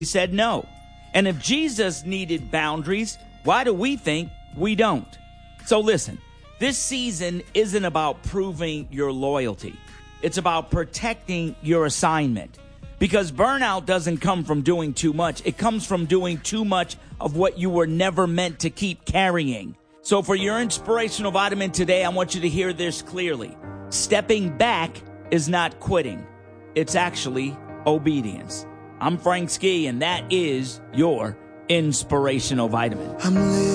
He said no. And if Jesus needed boundaries, why do we think we don't? So listen, this season isn't about proving your loyalty. It's about protecting your assignment. Because burnout doesn't come from doing too much. It comes from doing too much of what you were never meant to keep carrying. So for your inspirational vitamin today, I want you to hear this clearly. Stepping back is not quitting. It's actually obedience. I'm Frank Ski, and that is your inspirational vitamin.